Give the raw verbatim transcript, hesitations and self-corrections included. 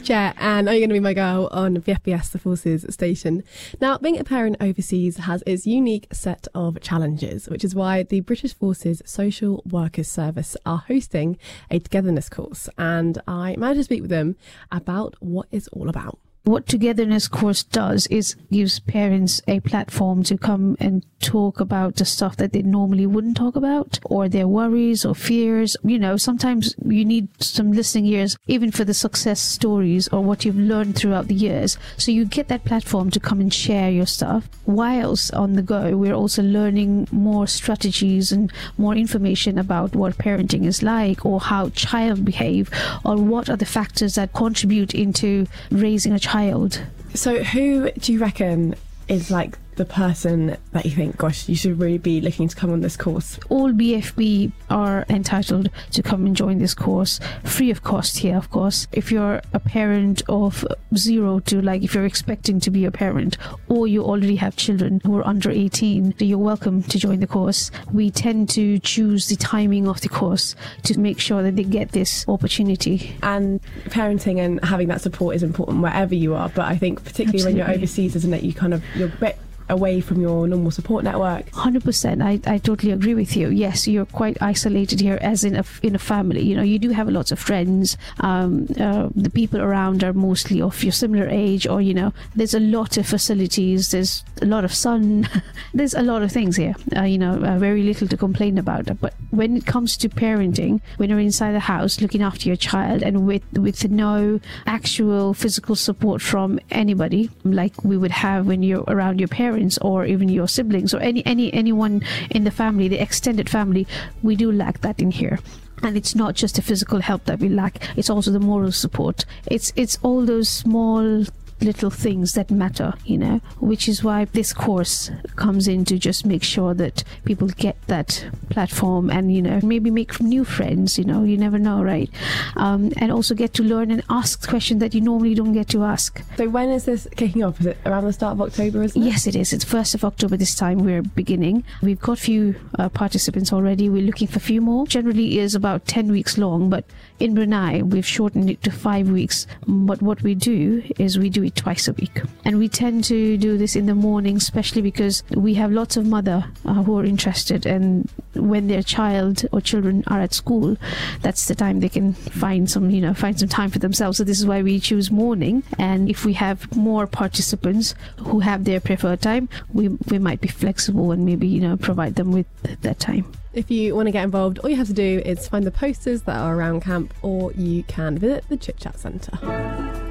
Jet, and are you going to be my girl on V F B S, the Forces station? Now, being a parent overseas has its unique set of challenges, which is why the British Forces Social Workers Service are hosting a togetherness course, and I managed to speak with them about what it's all about. What Togetherness course does is gives parents a platform to come and talk about the stuff that they normally wouldn't talk about, or their worries or fears. You know, sometimes you need some listening ears, even for the success stories or what you've learned throughout the years. So you get that platform to come and share your stuff. Whilst on the go, we're also learning more strategies and more information about what parenting is like, or how child behave, or what are the factors that contribute into raising a child. Child. So who do you reckon is like the person that you think, gosh, you should really be looking to come on this course? All B F B are entitled to come and join this course, free of cost here, of course. If you're a parent of zero to, like, if you're expecting to be a parent, or you already have children who are under eighteen, you're welcome to join the course. We tend to choose the timing of the course to make sure that they get this opportunity. And parenting and having that support is important wherever you are, but I think particularly Absolutely. When you're overseas, isn't it, you kind of, you're a bit away from your normal support network. one hundred percent. I, I totally agree with you. Yes, you're quite isolated here, as in a, in a family. You know, you do have lots of friends. Um, uh, the people around are mostly of your similar age, or, you know, there's a lot of facilities, there's a lot of sun, there's a lot of things here, uh, you know, uh, very little to complain about. But when it comes to parenting, when you're inside the house looking after your child, and with, with no actual physical support from anybody, like we would have when you're around your parents, or even your siblings, or any any anyone in the family, the extended family, we do lack that in here. And it's not just the physical help that we lack, it's also the moral support. It's it's all those small little things that matter, you know, which is why this course comes in to just make sure that people get that platform, and, you know, maybe make new friends, you know, you never know, right? Um, and also get to learn and ask questions that you normally don't get to ask. So when is this kicking off? Is it around the start of October, isn't it? Yes, it is. It's first of October this time we're beginning. We've got a few uh, participants already. We're looking for a few more. Generally is about ten weeks long, but in Brunei we've shortened it to five weeks. But what we do is we do it twice a week, and we tend to do this in the morning, especially because we have lots of mother uh, who are interested, and when their child or children are at school, that's the time they can find some, you know, find some time for themselves. So this is why we choose morning. And if we have more participants who have their preferred time, we we might be flexible and maybe, you know, provide them with that time. If you want to get involved, all you have to do is find the posters that are around camp, or you can visit the Chit Chat Centre.